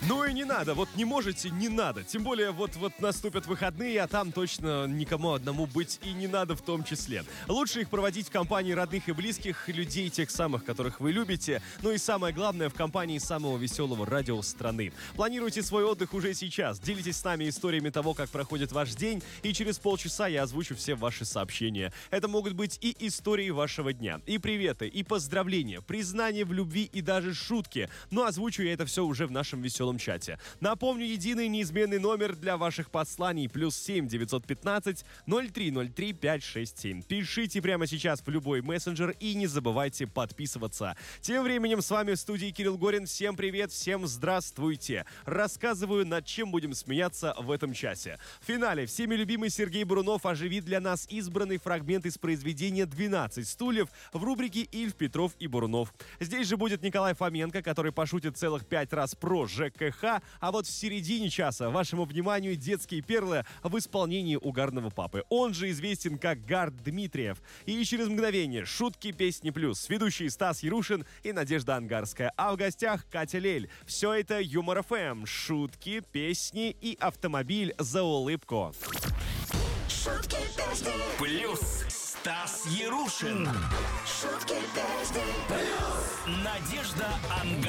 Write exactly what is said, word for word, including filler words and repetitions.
Ну и не надо, вот не можете, не надо. Тем более вот, вот наступят выходные, а там точно никому одному быть и не надо в том числе. Лучше их проводить в компании родных и близких, людей тех самых, которых вы любите. Ну и самое главное, в компании самого веселого радио страны. Планируйте свой отдых уже сейчас. Делитесь с нами историями того, как проходит ваш день. И через полчаса я озвучу все ваши сообщения. Это могут быть и истории вашего дня, и приветы, и поздравления, признания в любви и даже шутки. Но озвучу я это все уже в нашем веселом чате. Напомню, единый неизменный номер для ваших посланий плюс семь девятьсот пятнадцать ноль три ноль три пять шесть семь. Пишите прямо сейчас в любой мессенджер и не забывайте подписываться. Тем временем с вами в студии Кирилл Горин. Всем привет, всем здравствуйте. Рассказываю, над чем будем смеяться в этом часе. В финале всеми любимый Сергей Бурунов оживит для нас избранный фрагмент из произведения «двенадцать стульев» в рубрике «Ильф, Петров и Бурунов». Здесь же будет Николай Фоменко, который пошутит целых пять раз про ЖКХ, а вот в середине часа вашему вниманию детские перлы в исполнении угарного папы. Он же известен как Гард Дмитриев. И через мгновение шутки, песни плюс. Ведущие Стас Ярушин и Надежда Ангарская. А в гостях Катя Лель. Все это Юмор эф эм. Шутки, песни и автомобиль за улыбку. Шутки, песни. Плюс Стас Ярушин. Шутки, песни. Плюс Надежда Ангарская.